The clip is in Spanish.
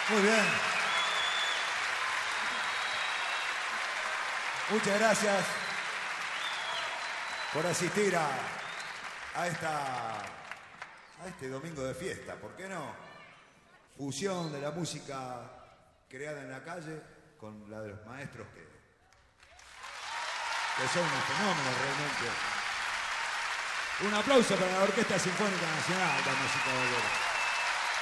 Muy bien. Muchas gracias por asistir a este domingo de fiesta. ¿Por qué no? Fusión de la música creada en la calle con la de los maestros que son unos fenómenos realmente. Un aplauso para la Orquesta Sinfónica Nacional de Música Bolero.